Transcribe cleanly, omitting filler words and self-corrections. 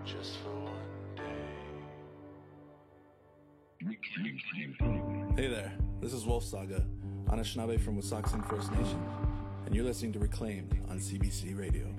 just for one day. Hey there, this is Wolf Saga, Anishinaabe from Wissahickon First Nation, and you're listening to Reclaimed on CBC Radio.